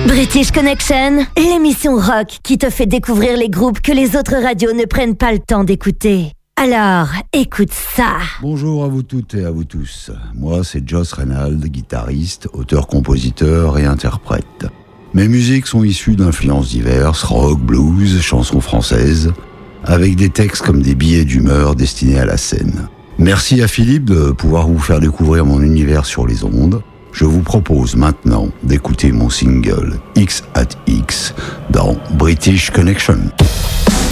British Connection, l'émission rock qui te fait découvrir les groupes que les autres radios ne prennent pas le temps d'écouter. Alors, écoute ça. Bonjour à vous toutes et à vous tous. Moi, c'est Joss Reynald, guitariste, auteur-compositeur et interprète. Mes musiques sont issues d'influences diverses, rock, blues, chansons françaises, avec des textes comme des billets d'humeur destinés à la scène. Merci à Philippe de pouvoir vous faire découvrir mon univers sur les ondes. Je vous propose maintenant d'écouter mon single X at X dans British Connection.